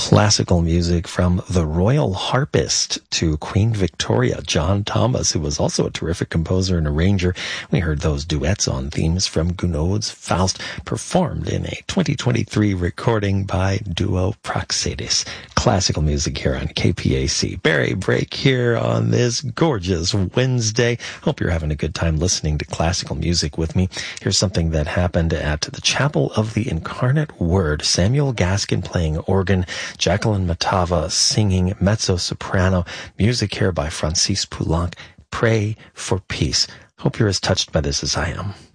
classical music from the Royal Harpist to Queen Victoria, John Thomas, who was also a terrific composer and arranger. We heard those duets on themes from Gounod's Faust, performed in a 2023 recording by Duo Praxedis. Classical music here on KPAC. Berry break here on this gorgeous Wednesday. Hope you're having a good time listening to classical music with me. Here's something that happened at the Chapel of the Incarnate Word. Samuel Gaskin playing organ, Jacqueline Matava singing mezzo-soprano, music here by Francis Poulenc. Pray for peace. Hope you're as touched by this as I am.